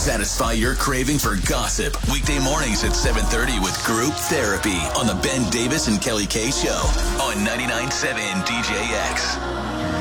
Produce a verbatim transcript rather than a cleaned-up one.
Satisfy your craving for gossip. Weekday mornings at seven thirty with Group Therapy on the Ben Davis and Kelly K Show on ninety-nine point seven D J X.